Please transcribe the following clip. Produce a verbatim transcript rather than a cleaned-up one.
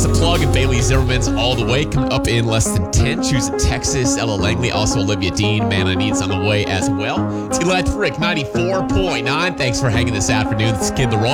The Plug and Bailey Zimmerman's All the Way coming up in less than ten. Choose Texas, Ella Langley, also Olivia Dean. Man, I Need's on the way as well. It's Electric ninety-four point nine. Thanks for hanging this afternoon. It's Kid the Roy.